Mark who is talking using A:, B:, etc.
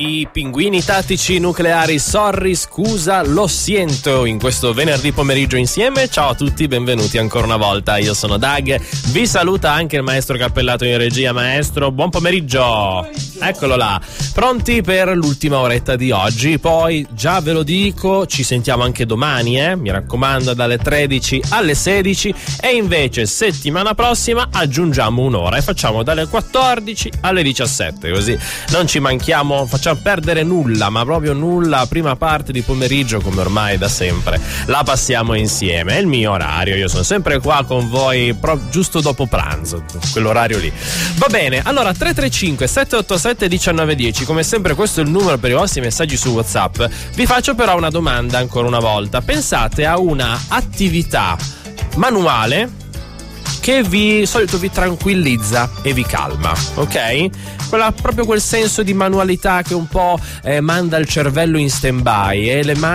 A: I pinguini tattici nucleari, sorry, scusa, lo siento, in questo venerdì pomeriggio insieme. Ciao a tutti, benvenuti ancora una volta. Io sono Dag, vi saluta anche il maestro Cappellato in regia. Maestro, buon pomeriggio. Eccolo là, pronti per l'ultima oretta di oggi. Poi, già ve lo dico, ci sentiamo anche domani, mi raccomando, dalle 13 alle 16. E invece settimana prossima aggiungiamo un'ora e facciamo dalle 14 alle 17, così non ci manchiamo, facciamo perdere nulla, ma proprio nulla. Prima parte di pomeriggio, come ormai da sempre, la passiamo insieme. È il mio orario, io sono sempre qua con voi giusto dopo pranzo, quell'orario lì. Va bene, allora 335 787 1910, come sempre questo è il numero per i vostri messaggi su WhatsApp. Vi faccio però una domanda ancora una volta. Pensate a una attività manuale che di solito vi tranquillizza e vi calma, ok? Proprio quel senso di manualità che un po' manda il cervello in stand by e le mani